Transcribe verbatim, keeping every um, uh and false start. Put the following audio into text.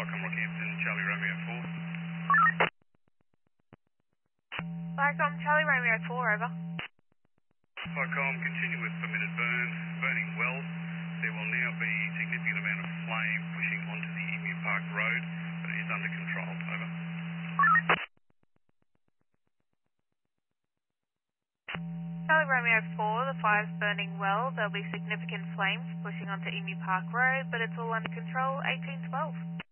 Stockholm Rockhampton, Charlie Romeo four. Stockholm, Charlie Romeo four, over. Stockholm, continue with permitted burn, burning well. There will now be a significant amount of flame pushing onto the Emu Park Road, but it is under control, over. Charlie Romeo four, the fire's burning well. There'll be significant flames pushing onto Emu Park Road, but it's all under control, eighteen twelve.